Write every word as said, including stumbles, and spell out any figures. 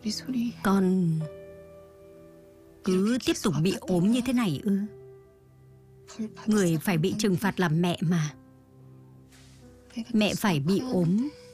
Con cứ tiếp tục bị ốm như thế này ư? Người phải bị trừng phạt là mẹ mà. Mẹ phải bị ốm